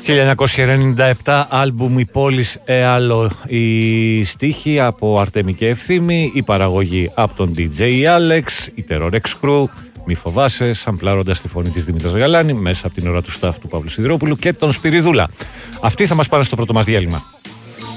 1997, άλμπουμ «Η πόλης Εάλο», η στίχη από Αρτέμι και Ευθύμη, η παραγωγή από τον DJ Alex, η Terror X Crew, μη φοβάσαι, σαμπλάροντας τη φωνή της Δήμητρας Γαλάνη μέσα από την ώρα του staff του Παύλου Σιδηρόπουλου και τον Σπυριδούλα. Αυτοί θα μας πάνε στο πρώτο μας διάλειμμα.